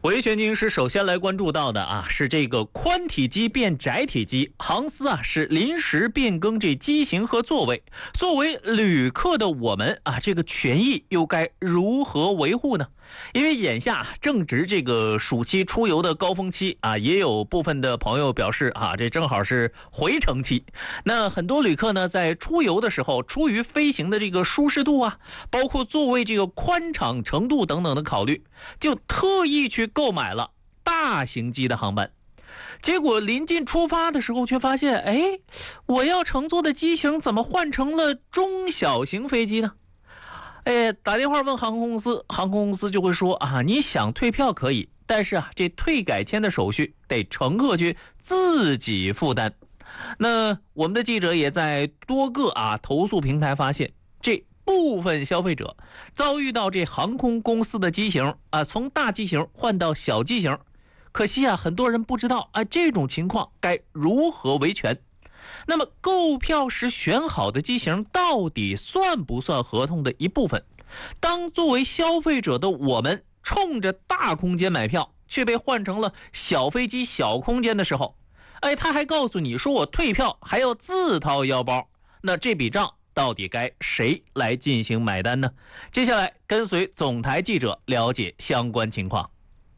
维权经师首先来关注到的是这个宽体机变窄体机，航司是临时变更这机型和座位。作为旅客的我们这个权益又该如何维护呢？因为眼下正值这个暑期出游的高峰期也有部分的朋友表示这正好是回程期。那很多旅客呢，在出游的时候，出于飞行的这个舒适度包括座位这个宽敞程度等等的考虑，就特意去购买了大型机的航班。结果临近出发的时候，却发现我要乘坐的机型怎么换成了中小型飞机呢？打电话问航空公司，航空公司就会说你想退票可以，但是这退改签的手续得乘客去自己负担。那我们的记者也在多个投诉平台发现，这部分消费者遭遇到这航空公司的机型从大机型换到小机型，可惜很多人不知道这种情况该如何维权。那么购票时选好的机型到底算不算合同的一部分？当作为消费者的我们冲着大空间买票，却被换成了小飞机小空间的时候，他还告诉你说我退票还要自掏腰包，那这笔账到底该谁来进行买单呢？接下来跟随总台记者了解相关情况。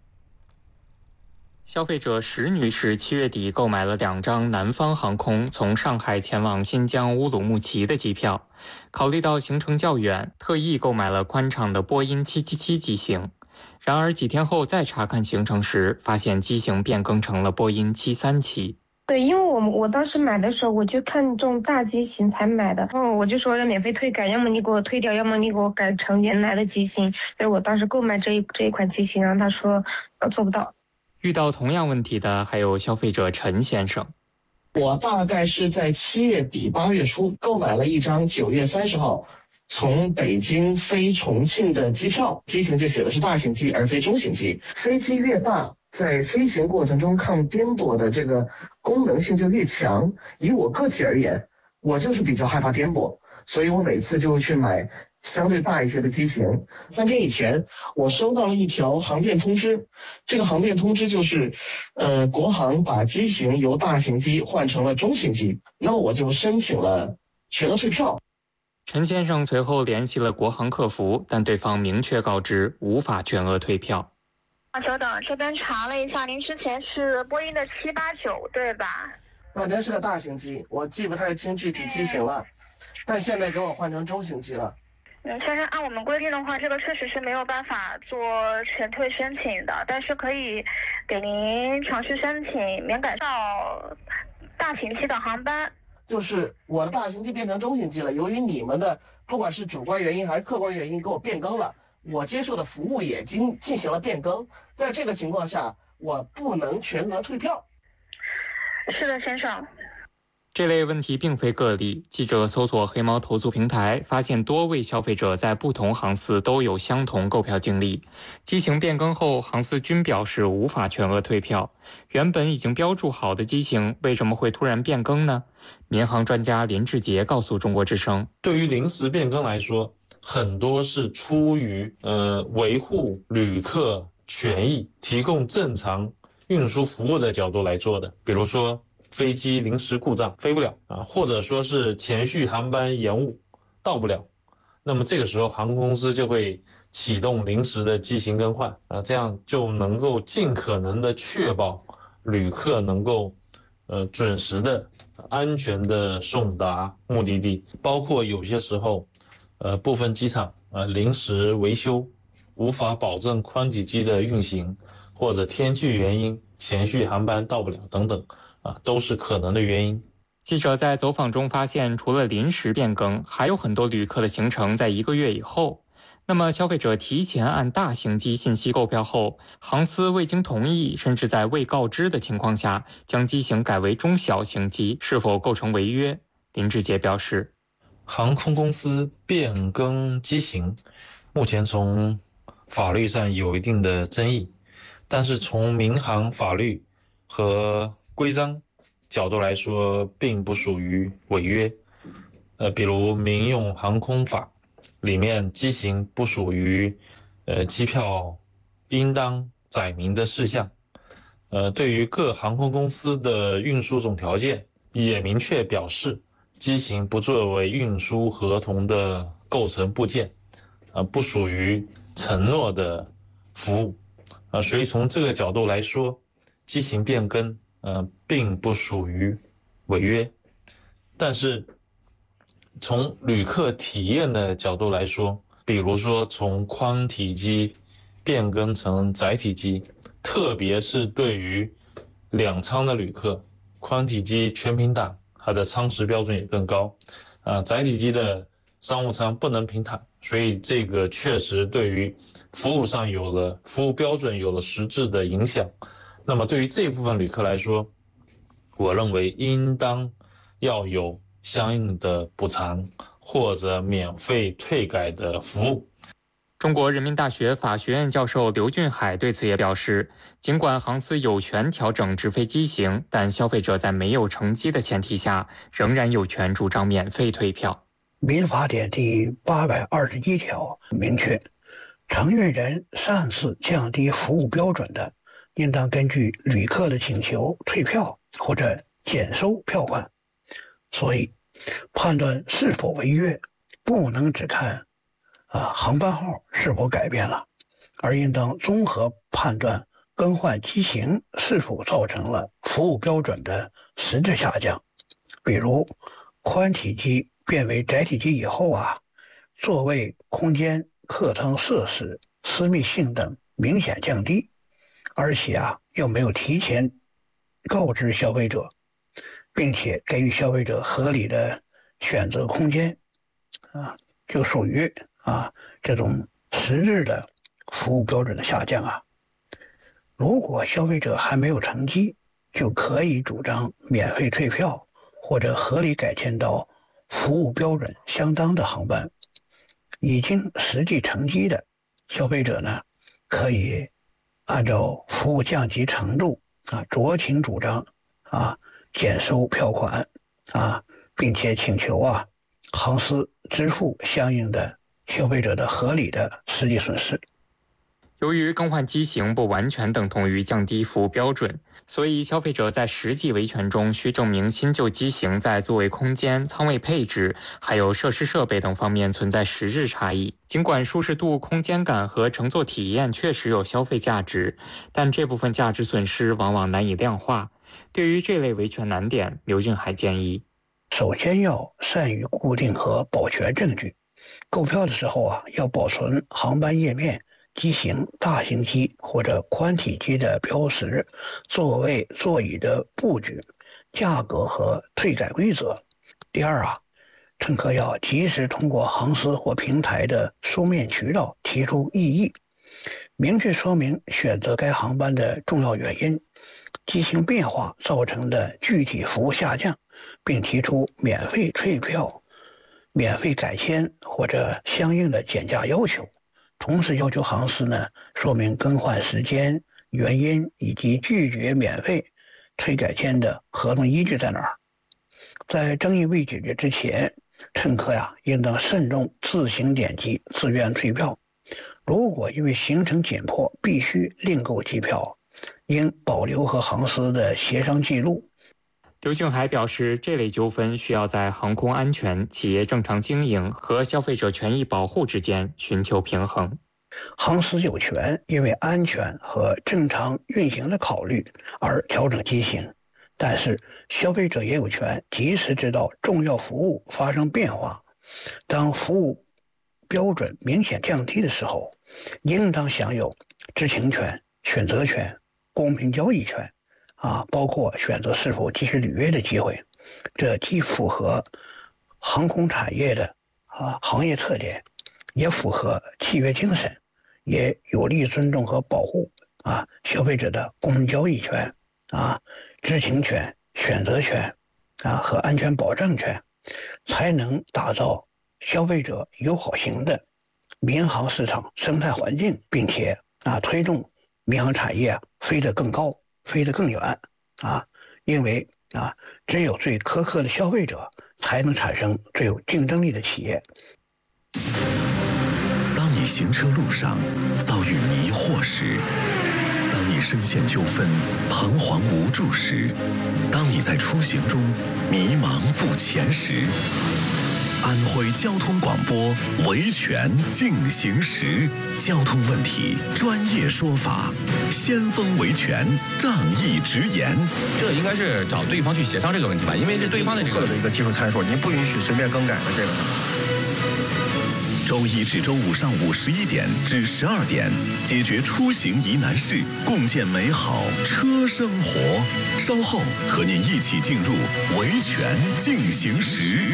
消费者石女士7月底购买了2张南方航空从上海前往新疆乌鲁木齐的机票，考虑到行程较远，特意购买了宽敞的波音777机型。然而几天后再查看行程时，发现机型变更成了波音737。 对，因为我当时买的时候，我就看中大机型才买的，然后我就说要免费退改，要么你给我退掉，要么你给我改成原来的机型。就是我当时购买这一款机型，然后他说做不到。 遇到同样问题的还有消费者陈先生。 我大概是在7月底8月初购买了一张9月30号从北京飞重庆的机票，机型就写的是大型机而非中型机。飞机越大，在飞行过程中抗颠簸的这个功能性就越强。以我个体而言，我就是比较害怕颠簸，所以我每次就会去买相对大一些的机型。3天以前，我收到了一条航变通知，这个航变通知就是国航把机型由大型机换成了中型机，那我就申请了全额退票。 陈先生随后联系了国航客服，但对方明确告知无法全额退票。 久等，这边查了一下，您之前是波音的789对吧？ 那边是个大型机，我记不太清具体机型了，但现在给我换成中型机了。 先生，按我们规定的话，这个确实是没有办法做全退申请的，但是可以给您尝试申请免改到大型机的航班。 就是我的大型机变成中型机了，由于你们的不管是主观原因还是客观原因给我变更了，我接受的服务也进行了变更，在这个情况下，我不能全额退票。 是的，先生。 这类问题并非个例，记者搜索黑猫投诉平台，发现多位消费者在不同航司都有相同购票经历。机型变更后，航司均表示无法全额退票。原本已经标注好的机型，为什么会突然变更呢？民航专家林志杰告诉中国之声， 对于临时变更来说，很多是出于维护旅客权益、提供正常运输服务的角度来做的，比如说飞机临时故障飞不了或者说是前续航班延误到不了，那么这个时候航空公司就会启动临时的机型更换这样就能够尽可能的确保旅客能够准时的安全的送达目的地。包括有些时候部分机场临时维修无法保证宽体机的运行，或者天气原因前续航班到不了等等都是可能的原因。 记者在走访中发现，除了临时变更，还有很多旅客的行程在1个月以后。那么消费者提前按大型机信息购票后，航司未经同意，甚至在未告知的情况下将机型改为中小型机，是否构成违约？林志杰表示， 航空公司变更机型目前从法律上有一定的争议，但是从民航法律和规章角度来说并不属于违约。比如民用航空法里面机型不属于机票应当载明的事项。对于各航空公司的运输总条件也明确表示，机型不作为运输合同的构成部件，不属于承诺的服务，所以从这个角度来说，机型变更并不属于违约。但是从旅客体验的角度来说，比如说从宽体机变更成窄体机，特别是对于两舱的旅客，宽体机全平躺，它的舱时标准也更高，窄体机的商务舱不能平躺，所以这个确实对于服务标准有了实质的影响。那么对于这部分旅客来说，我认为应当要有相应的补偿或者免费退改的服务。 中国人民大学法学院教授刘俊海对此也表示，尽管航司有权调整直飞机型，但消费者在没有乘机的前提下，仍然有权主张免费退票。 民法典第821条明确，承运人擅自降低服务标准的，应当根据旅客的请求退票或者减收票款。所以，判断是否违约，不能只看航班号是否改变了，而应当综合判断更换机型是否造成了服务标准的实质下降。比如，宽体机变为窄体机以后座位空间、客舱设施、私密性等明显降低，而且又没有提前告知消费者，并且给予消费者合理的选择空间，就属于这种实质的服务标准的下降如果消费者还没有乘机，就可以主张免费退票或者合理改签到服务标准相当的航班。已经实际乘机的消费者呢，可以按照服务降级程度酌情主张减收票款并且请求航司支付相应的消费者的合理的实际损失。 由于更换机型不完全等同于降低服务标准，所以消费者在实际维权中需证明新旧机型在座位空间、舱位配置还有设施设备等方面存在实质差异。尽管舒适度、空间感和乘坐体验确实有消费价值，但这部分价值损失往往难以量化。对于这类维权难点，刘俊海建议， 首先要善于固定和保全证据。购票的时候要保存航班页面、机型、大型机或者宽体机的标识、座位、座椅的布局、价格和退改规则。第二乘客要及时通过航司或平台的书面渠道提出异议，明确说明选择该航班的重要原因、机型变化造成的具体服务下降，并提出免费退票、免费改签或者相应的减价要求。同时要求航司呢说明更换时间、原因以及拒绝免费退改签的合同依据在哪儿。在争议未解决之前，乘客应当慎重自行点击自愿退票。如果因为行程紧迫必须另购机票，应保留和航司的协商记录。 刘俊海表示，这类纠纷需要在航空安全、企业正常经营和消费者权益保护之间寻求平衡。 航司有权因为安全和正常运行的考虑而调整机型，但是消费者也有权及时知道重要服务发生变化。当服务标准明显降低的时候，应当享有知情权、选择权、公平交易权包括选择是否继续履约的机会。这既符合航空产业的行业特点，也符合契约精神，也有利尊重和保护消费者的公平交易权知情权、选择权和安全保障权，才能打造消费者友好型的民航市场生态环境，并且推动民航产业飞得更高、飞得更远因为只有最苛刻的消费者，才能产生最有竞争力的企业。 当你行车路上遭遇迷惑时， 你深陷纠纷、彷徨无助时，当你在出行中迷茫不前时，安徽交通广播维权进行时，交通问题专业说法，先锋维权仗义直言。 这应该是找对方去协商这个问题吧，因为是对方的这个一个技术参数，您不允许随便更改的这个。 周一至周五上午11点至12点，解决出行疑难事，共建美好车生活。稍后和您一起进入维权进行时。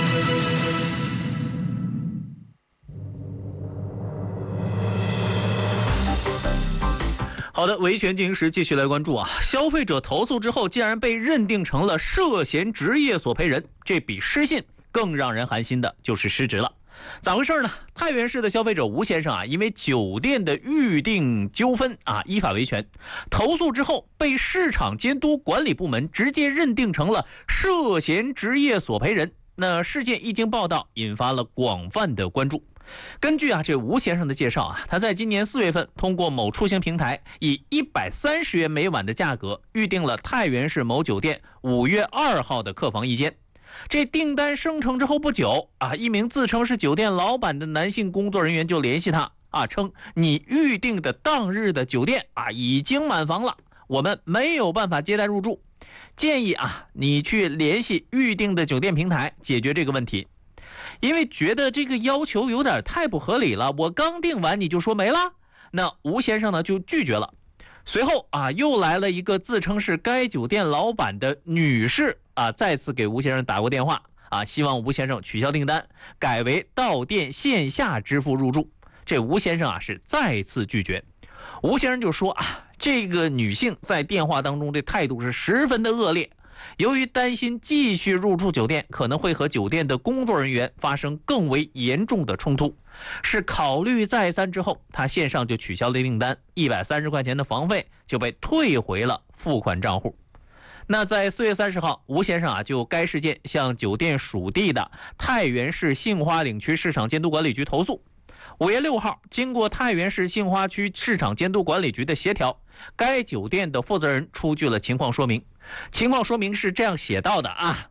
好的，维权进行时继续来关注啊，消费者投诉之后竟然被认定成了涉嫌职业索赔人，这比失信更让人寒心的就是失职了。咋回事呢？太原市的消费者吴先生啊，因为酒店的预订纠纷啊，依法维权，投诉之后被市场监督管理部门直接认定成了涉嫌职业索赔人。那事件一经报道，引发了广泛的关注。根据这吴先生的介绍啊，他在今年4月份通过某出行平台以130元每晚的价格预订了太原市某酒店5月2号的客房一间。这订单生成之后不久啊，一名自称是酒店老板的男性工作人员就联系他啊，称你预订的当日的酒店啊已经满房了，我们没有办法接待入住，建议啊你去联系预订的酒店平台解决这个问题。因为觉得这个要求有点太不合理了，我刚订完你就说没了，那吴先生呢就拒绝了。随后啊，又来了一个自称是该酒店老板的女士啊，再次给吴先生打过电话啊，希望吴先生取消订单，改为到店线下支付入住。这吴先生啊是再次拒绝。吴先生就说啊，这个女性在电话当中的态度是十分的恶劣，由于担心继续入住酒店可能会和酒店的工作人员发生更为严重的冲突，是考虑再三之后，他线上就取消了订单，130块钱的房费就被退回了付款账户。那在4月30号，吴先生啊就该事件向酒店属地的太原市杏花岭区市场监督管理局投诉。5月6号，经过太原市杏花区市场监督管理局的协调，该酒店的负责人出具了情况说明。情况说明是这样写到的啊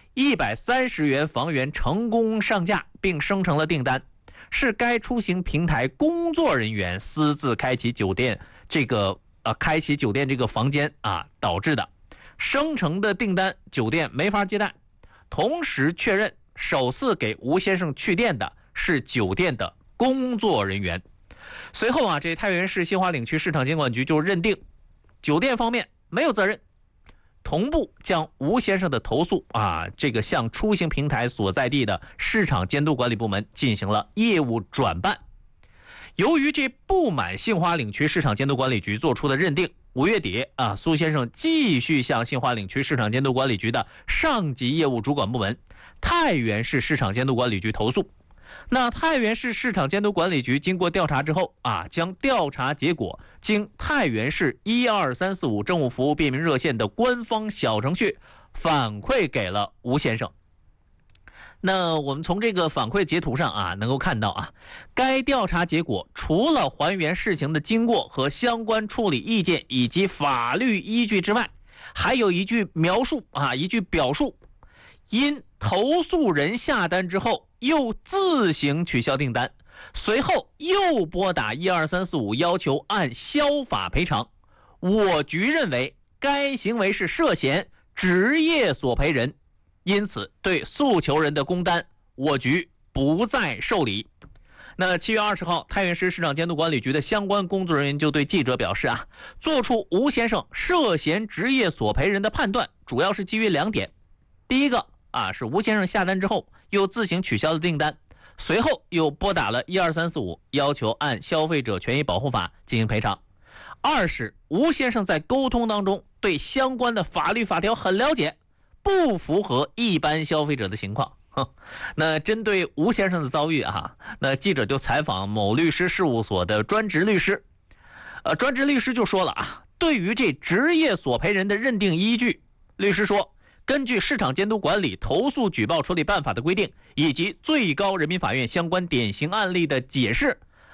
，130元房源成功上架并生成了订单，是该出行平台工作人员私自开启酒店这个房间啊导致的。生成的订单酒店没法接待，同时确认首次给吴先生去店的是酒店的工作人员。随后啊，这太原市杏花岭区市场监管局就认定酒店方面没有责任，同步将吴先生的投诉啊，这个向出行平台所在地的市场监督管理部门进行了业务转办。由于这不满杏花岭区市场监督管理局做出的认定，5月底啊，苏先生继续向杏花岭区市场监督管理局的上级业务主管部门太原市市场监督管理局投诉。那太原市市场监督管理局经过调查之后啊，将调查结果经太原市12345政务服务便民热线的官方小程序反馈给了吴先生。那我们从这个反馈截图上啊，能够看到啊，该调查结果除了还原事情的经过和相关处理意见以及法律依据之外，还有一句描述啊，一句表述，因投诉人下单之后又自行取消订单，随后又拨打12345要求按消法赔偿。我局认为该行为是涉嫌职业索赔人，因此对诉求人的工单我局不再受理。那7月20号，太原市市场监督管理局的相关工作人员就对记者表示啊，做出吴先生涉嫌职业索赔人的判断主要是基于2点。第一个啊，是吴先生下单之后又自行取消了订单，随后又拨打了12345要求按消费者权益保护法进行赔偿。二是吴先生在沟通当中对相关的法律法条很了解，不符合一般消费者的情况。那针对吴先生的遭遇啊，那记者就采访某律师事务所的专职律师，专职律师就说了啊，对于这职业索赔人的认定依据，律师说，根据市场监督管理投诉举报处理办法的规定以及最高人民法院相关典型案例的解释，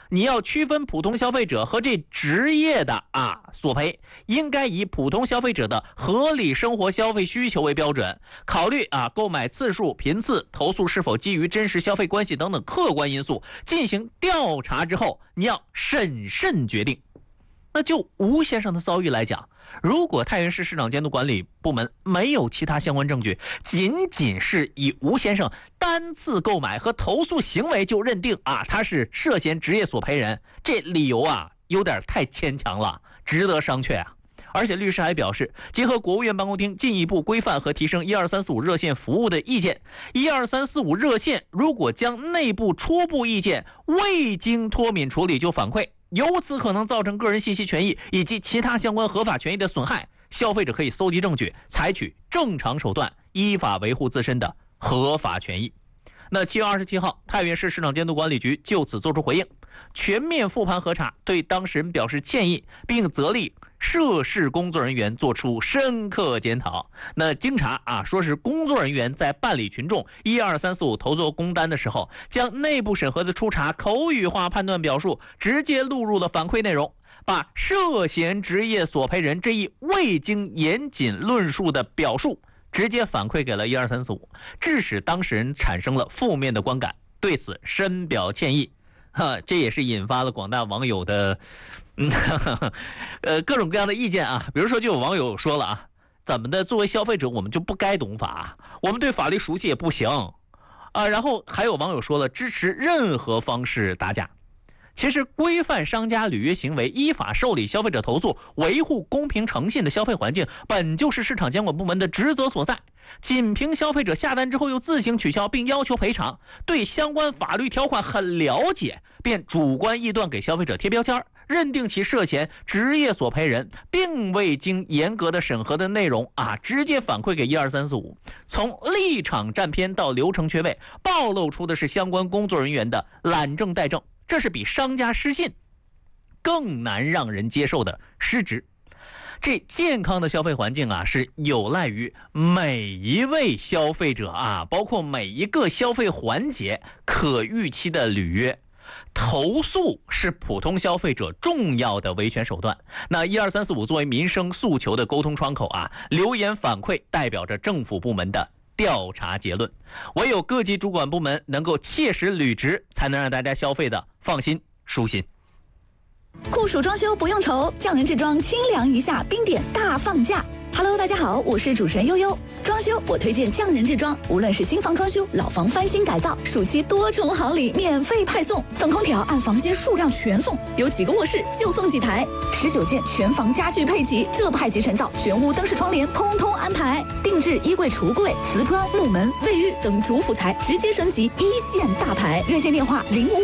你要区分普通消费者和这职业的索赔，应该以普通消费者的合理生活消费需求为标准，考虑购买次数、频次、投诉是否基于真实消费关系等等客观因素进行调查之后，你要审慎决定。那就吴先生的遭遇来讲，如果太原市市场监督管理部门没有其他相关证据，仅仅是以吴先生单次购买和投诉行为就认定他是涉嫌职业索赔人，这理由有点太牵强了，值得商榷啊。而且律师还表示，结合国务院办公厅进一步规范和提升12345热线服务的意见，12345热线如果将内部初步意见未经脱敏处理就反馈，由此可能造成个人信息权益以及其他相关合法权益的损害，消费者可以搜集证据，采取正常手段，依法维护自身的合法权益。那7月27号，太原市市场监督管理局就此作出回应，全面复盘核查，对当事人表示歉意，并责令涉事工作人员作出深刻检讨。那经查说是工作人员在办理群众12345投诉工单的时候，将内部审核的初查口语化判断表述直接录入了反馈内容，把涉嫌职业索赔人这一未经严谨论述的表述直接反馈给了12345，致使当事人产生了负面的观感，对此深表歉意。这也是引发了广大网友的各种各样的意见比如说，就有网友说了怎么的，作为消费者我们就不该懂法，我们对法律熟悉也不行然后还有网友说了，支持任何方式打假。其实规范商家履约行为，依法受理消费者投诉，维护公平诚信的消费环境，本就是市场监管部门的职责所在。仅凭消费者下单之后又自行取消并要求赔偿，对相关法律条款很了解，便主观臆断给消费者贴标签，认定其涉嫌职业索赔人，并未经严格的审核的内容直接反馈给12345，从立场占偏到流程缺位，暴露出的是相关工作人员的懒政怠政，这是比商家失信更难让人接受的失职。这健康的消费环境是有赖于每一位消费者包括每一个消费环节可预期的履约。投诉是普通消费者重要的维权手段。那12345作为民生诉求的沟通窗口留言反馈代表着政府部门的调查结论，唯有各级主管部门能够切实履职，才能让大家消费的放心舒心。 酷暑装修不用愁，匠人制装清凉一下，冰点大放价。Hello， 大家好，我是主持人悠悠。装修我推荐匠人制装，无论是新房装修、老房翻新改造，暑期多重好礼免费派送，送空调按房间数量全送，有几个卧室就送几台，19件全房家具配齐，这派级成造，全屋灯饰窗帘通通安排，定制衣柜、橱柜、瓷砖、木门、卫浴等主辅材直接升级一线大牌。热线电话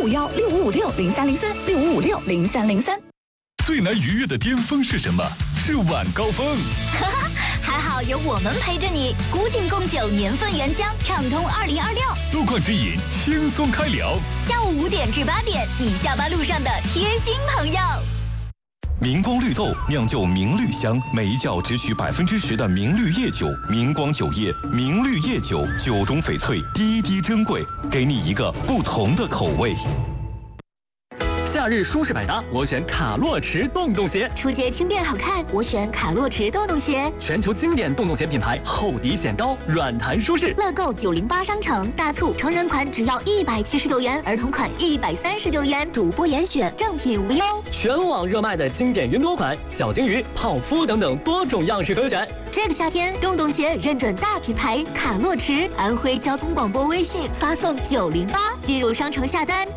05516556030365560303。 最难逾越的巅峰是什么？是晚高峰。 还好有我们陪着你，古井贡酒年份原浆，畅通2026。 路况指引，轻松开聊。 下午5点至8点，你下班路上的贴心朋友。 明光绿豆酿就明绿香，每一窖只取10%的明绿叶酒。明光酒业明绿叶酒，酒中翡翠，滴滴珍贵，给你一个不同的口味。 夏日舒适百搭，我选卡洛驰洞洞鞋； 出街轻便好看，我选卡洛驰洞洞鞋。 全球经典洞洞鞋品牌，厚底显高，软弹舒适。 乐购908商城大促，成人款只要179元，儿童款139元，主播严选，正品无忧。 全网热卖的经典云朵款、小金鱼、泡芙等等多种样式可选。 这个夏天，洞洞鞋认准大品牌卡洛驰。安徽交通广播微信发送908进入商城下单。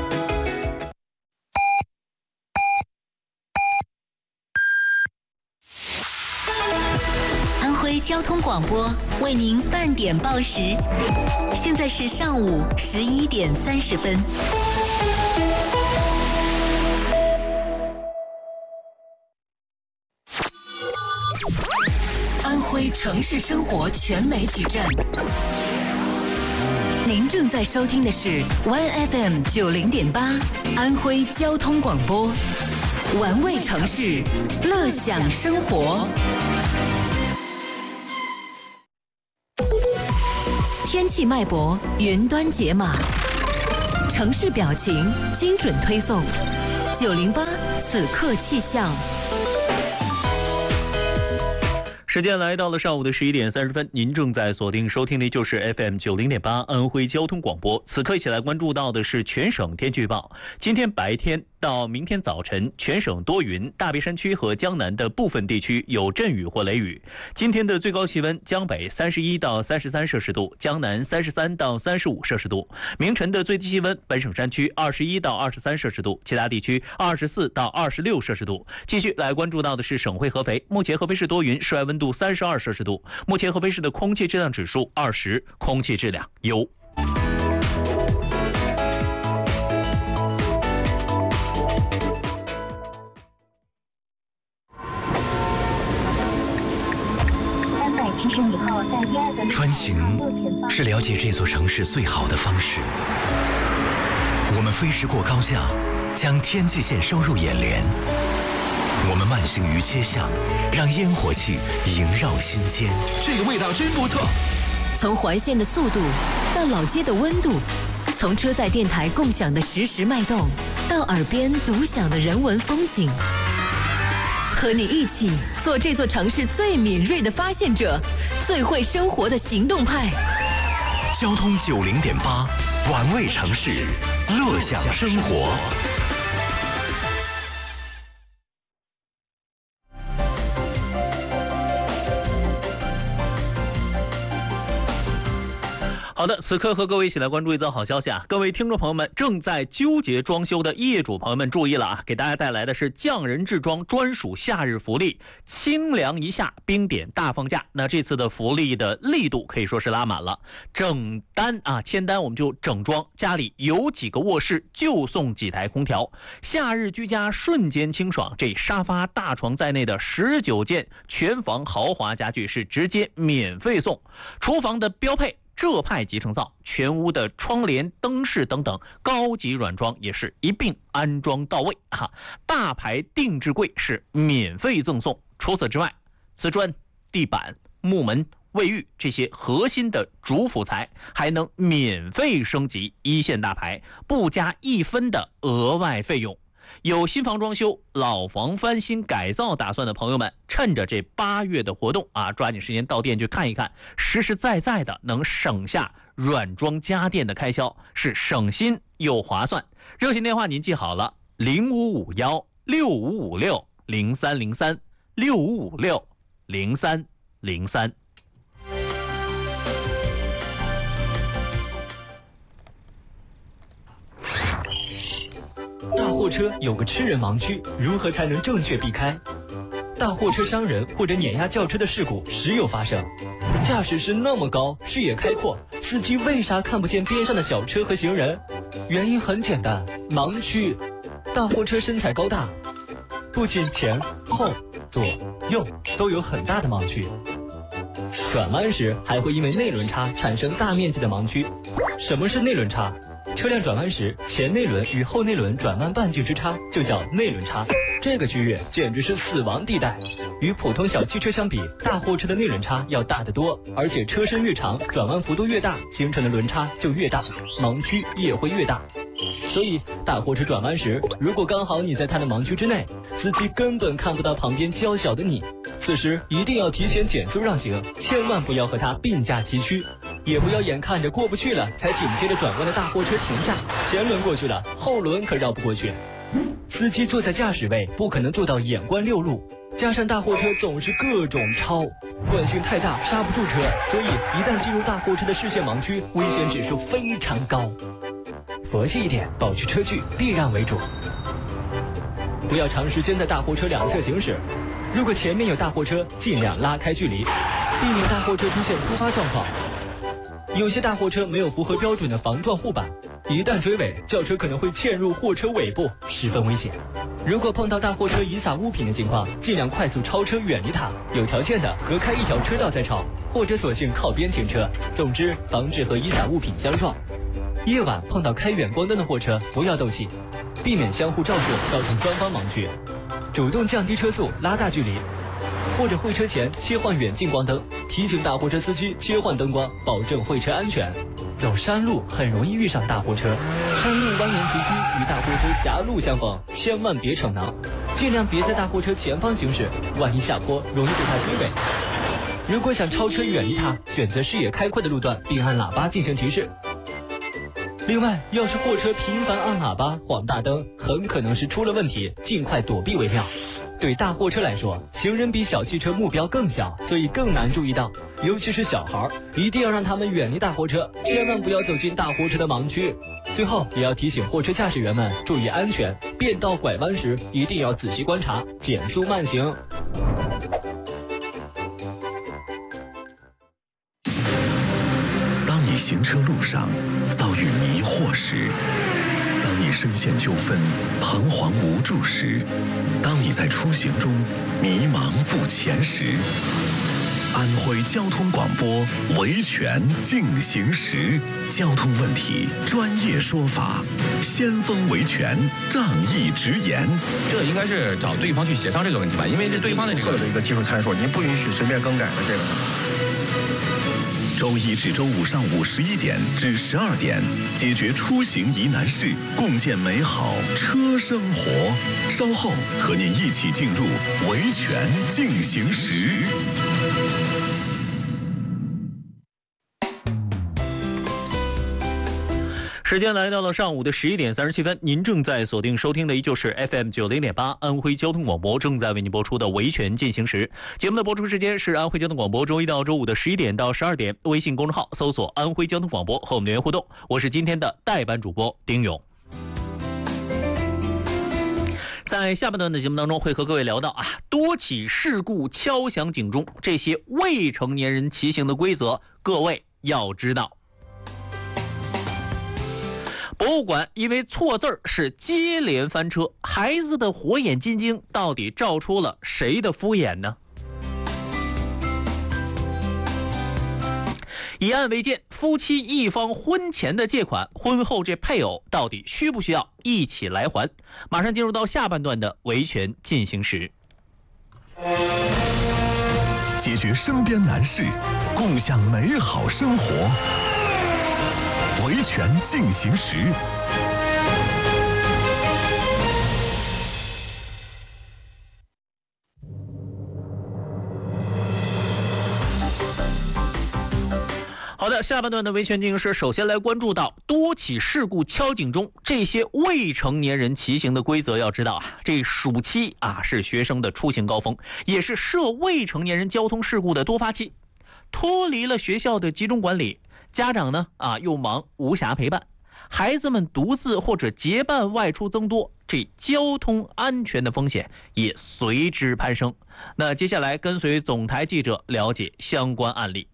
交通广播为您半点报时，现在是上午11点30分。安徽城市生活全媒体站，您正在收听的是 OneFM 90.8安徽交通广播，玩味城市，乐享生活。天气脉搏，云端解码，城城市表情，精准推送。908此刻气象。 时间来到了上午的11点30分，您正在锁定收听的就是 FM 90.8安徽交通广播。此刻一起来关注到的是全省天气预报。今天白天到明天早晨，全省多云，大别山区和江南的部分地区有阵雨或雷雨。今天的最高气温，江北31到33摄氏度，江南33到35摄氏度。明晨的最低气温，本省山区21到23摄氏度，其他地区24到26摄氏度。继续来关注到的是省会合肥，目前合肥市多云，室外温度32摄氏度。目前合肥市的空气质量指数20，空气质量优。 穿行是了解这座城市最好的方式。我们飞驰过高架，将天际线收入眼帘。我们慢行于街巷，让烟火气萦绕心间。 这个味道真不错。 从环线的速度到老街的温度，从车载电台共享的实时脉动，到耳边独享的人文风景。和你一起做这座城市最敏锐的发现者，最会生活的行动派。 交通90.8，玩味城市，乐享生活。 好的，此刻和各位一起来关注一则好消息啊！各位听众朋友们，正在纠结装修的业主朋友们注意了啊！给大家带来的是匠人制装专属夏日福利，清凉一夏冰点大放价。那这次的福利的力度可以说是拉满了，整单啊签单我们就整装，家里有几个卧室就送几台空调，夏日居家瞬间清爽。这沙发、大床在内的19件全房豪华家具是直接免费送，厨房的标配浙派集成灶，全屋的窗帘、灯饰等等高级软装也是一并安装到位哈。大牌定制柜是免费赠送。除此之外，瓷砖、地板、木门、卫浴这些核心的主辅材还能免费升级一线大牌，不加1分的额外费用。有新房装修、老房翻新改造打算的朋友们，趁着这8月的活动啊，抓紧时间到店去看一看，实实在在的能省下软装家电的开销，是省心又划算。热线电话您记好了：0551-6556-0303，6556-0303。 大货车有个吃人盲区，如何才能正确避开？大货车伤人或者碾压轿车的事故时有发生。驾驶室那么高，视野开阔，司机为啥看不见边上的小车和行人？原因很简单，盲区。大货车身材高大，不仅前后左右都有很大的盲区，转弯时还会因为内轮差产生大面积的盲区。什么是内轮差？车辆转弯时，前内轮与后内轮转弯半径之差就叫内轮差，这个区域简直是死亡地带。与普通小汽车相比，大货车的内轮差要大得多，而且车身越长，转弯幅度越大，形成的轮差就越大，盲区也会越大。所以大货车转弯时，如果刚好你在它的盲区之内，司机根本看不到旁边娇小的你，此时一定要提前减速让行，千万不要和它并驾齐驱，也不要眼看着过不去了才紧接着转弯的大货车停下，前轮过去了，后轮可绕不过去。司机坐在驾驶位不可能做到眼观六路，加上大货车总是各种超，惯性太大刹不住车，所以一旦进入大货车的视线盲区，危险指数非常高。佛系一点，保持车距，避让为主。不要长时间在大货车两侧行驶，如果前面有大货车，尽量拉开距离，避免大货车出现突发状况。有些大货车没有符合标准的防撞护板，一旦追尾，轿车可能会嵌入货车尾部，十分危险。如果碰到大货车遗撒物品的情况，尽量快速超车远离它，有条件的隔开一条车道再超，或者索性靠边停车。总之，防止和遗撒物品相撞。夜晚碰到开远光灯的货车，不要斗气，避免相互照射造成双方盲区，主动降低车速，拉大距离，或者会车前切换远近光灯，提醒大货车司机切换灯光，保证会车安全。走山路很容易遇上大货车，山路蜿蜒崎岖与大货车狭路相逢，千万别逞能，尽量别在大货车前方行驶，万一下坡容易被它追尾。如果想超车远离它，选择视野开阔的路段，并按喇叭进行提示。另外，要是货车频繁按喇叭、晃大灯，很可能是出了问题，尽快躲避为妙。对大货车来说，行人比小汽车目标更小，所以更难注意到，尤其是小孩，一定要让他们远离大货车，千万不要走进大货车的盲区。最后，也要提醒货车驾驶员们注意安全，变道拐弯时一定要仔细观察，减速慢行。 当你行车路上遭遇迷惑时，当你深陷纠纷彷徨无助时，当你在出行中迷茫不前时，安徽交通广播维权进行时，交通问题专业说法，先锋维权仗义直言。 这应该是找对方去协商这个问题吧，因为是对方的这个的一个技术参数，您不允许随便更改的这个。 周一至周五上午11点至12点，解决出行疑难事，共建美好车生活。稍后和您一起进入维权进行时。 时间来到了上午的11点37分，您正在锁定收听的依旧是 FM 90.8安徽交通广播正在为您播出的维权进行时。节目的播出时间是安徽交通广播周一到周五的11点到12点，微信公众号搜索安徽交通广播和我们留言互动。我是今天的代班主播丁勇。在下半段的节目当中会和各位聊到多起事故敲响警钟，这些未成年人骑行的规则各位要知道。博物馆因为错字是接连翻车，孩子的火眼金睛到底照出了谁的敷衍呢？以案为鉴，夫妻一方婚前的借款，婚后这配偶到底需不需要一起来还？马上进入到下半段的维权进行时。 解决身边难事，共享美好生活。维权进行时。 好的，下半段的维权进行时，首先来关注到多起事故敲警钟，这些未成年人骑行的规则要知道这暑期是学生的出行高峰，也是涉未成年人交通事故的多发期。脱离了学校的集中管理，家长呢又忙无暇陪伴，孩子们独自或者结伴外出增多，这交通安全的风险也随之攀升。那接下来跟随总台记者了解相关案例。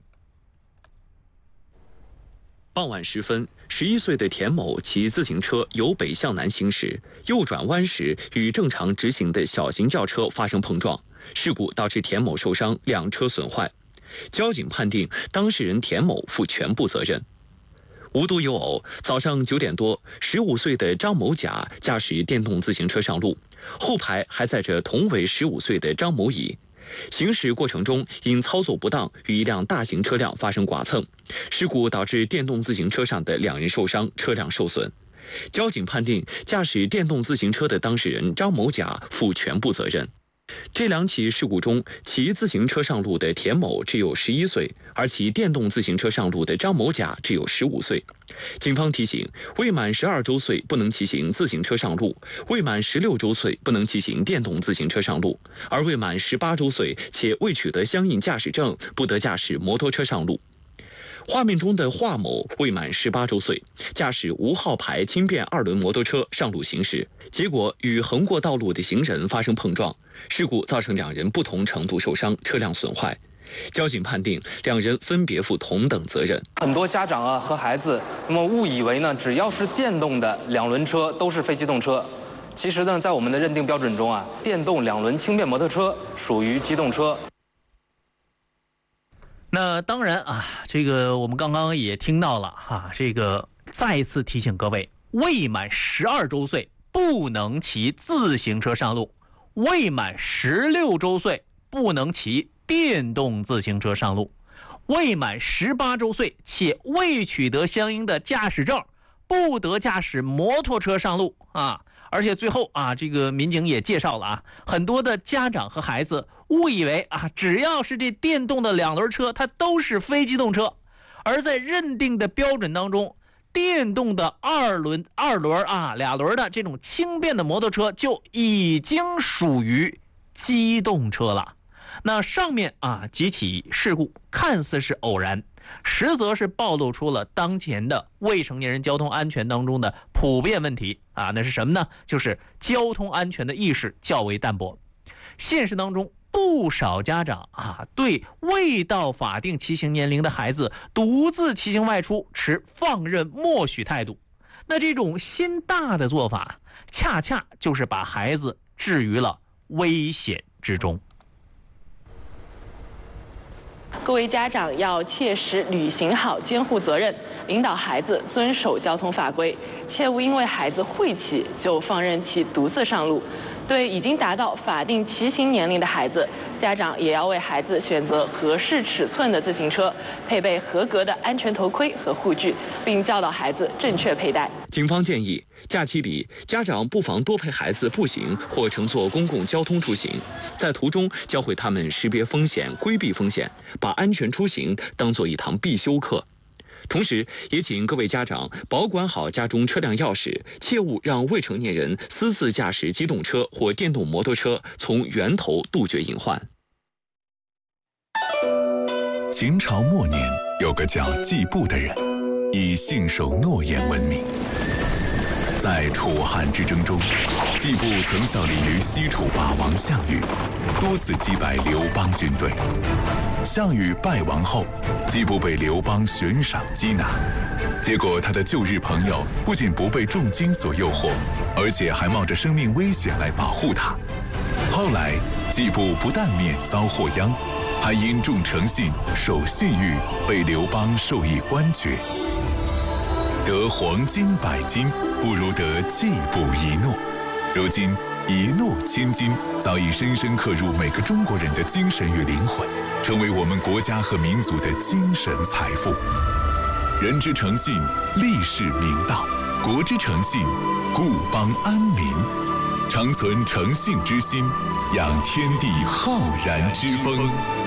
傍晚时分，11岁的田某骑自行车由北向南行驶，右转弯时与正常直行的小型轿车发生碰撞，事故导致田某受伤，2车损坏。交警判定当事人田某负全部责任。无独有偶，早上9点多，15岁的张某甲驾驶电动自行车上路，后排还载着同为15岁的张某乙。行驶过程中因操作不当与一辆大型车辆发生剐蹭，事故导致电动自行车上的2人受伤，车辆受损。交警判定驾驶电动自行车的当事人张某甲负全部责任。这2起事故中，骑自行车上路的田某只有11岁，而骑电动自行车上路的张某甲只有15岁。警方提醒，未满12周岁不能骑行自行车上路，未满16周岁不能骑行电动自行车上路，而未满18周岁且未取得相应驾驶证不得驾驶摩托车上路。画面中的华某未满18周岁，驾驶无号牌轻便2轮摩托车上路行驶，结果与横过道路的行人发生碰撞，事故造成2人不同程度受伤，车辆损坏。交警判定2人分别负同等责任。 很多家长和孩子误以为只要是电动的2轮车都是非机动车。其实在我们的认定标准中电动2轮轻便摩托车属于机动车。 那当然这个我们刚刚也听到了这个再次提醒各位，未满12周岁不能骑自行车上路，未满16周岁不能骑电动自行车上路，未满18周岁且未取得相应的驾驶证不得驾驶摩托车上路啊。而且最后啊，这个民警也介绍了啊，很多的家长和孩子误以为啊，只要是这电动的2轮车，它都是非机动车，而在认定的标准当中，电动的2轮啊2轮的这种轻便的摩托车就已经属于机动车了。那上面啊几起事故看似是偶然，实则是暴露出了当前的未成年人交通安全当中的普遍问题啊。那是什么呢？就是交通安全的意识较为淡薄。现实当中不少家长啊，对未到法定骑行年龄的孩子独自骑行外出持放任默许态度。那这种心大的做法，恰恰就是把孩子置于了危险之中。 各位家长要切实履行好监护责任，引导孩子遵守交通法规，切勿因为孩子会骑就放任其独自上路。对已经达到法定骑行年龄的孩子，家长也要为孩子选择合适尺寸的自行车，配备合格的安全头盔和护具，并教导孩子正确佩戴。 警方建议，假期里家长不妨多陪孩子步行或乘坐公共交通出行，在途中教会他们识别风险、规避风险，把安全出行当作一堂必修课。同时，也请各位家长保管好家中车辆钥匙，切勿让未成年人私自驾驶机动车或电动摩托车，从源头杜绝隐患。 秦朝末年，有个叫季布的人，以信守诺言闻名。在楚汉之争中，季布曾效力于西楚霸王项羽，多次击败刘邦军队。项羽败亡后，季布被刘邦悬赏缉拿，结果他的旧日朋友不仅不被重金所诱惑，而且还冒着生命危险来保护他。后来，季布不但免遭祸殃，还因重诚信、守信誉，被刘邦授以官爵。得黄金100斤，不如得季布一诺。如今，一诺千金早已深深刻入每个中国人的精神与灵魂，成为我们国家和民族的精神财富。人之诚信，立世明道；国之诚信，固邦安民。常存诚信之心，养天地浩然之风。